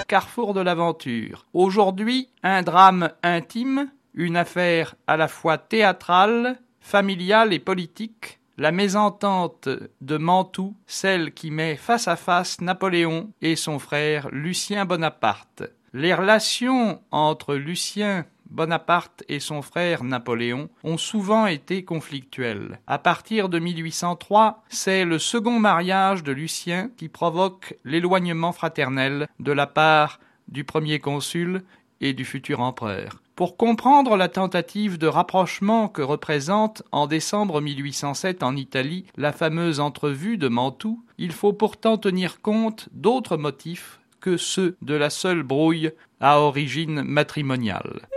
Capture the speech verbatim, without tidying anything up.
carrefour de l'aventure. Aujourd'hui, un drame intime, une affaire à la fois théâtrale, familiale et politique, la mésentente de Mantoue, celle qui met face à face Napoléon et son frère Lucien Bonaparte. Les relations entre Lucien Bonaparte et son frère Napoléon ont souvent été conflictuelles. À partir de mille huit cent trois, c'est le second mariage de Lucien qui provoque l'éloignement fraternel de la part du premier consul et du futur empereur. Pour comprendre la tentative de rapprochement que représente en décembre mille huit cent sept en Italie la fameuse entrevue de Mantoue, il faut pourtant tenir compte d'autres motifs que ceux de la seule brouille à origine matrimoniale.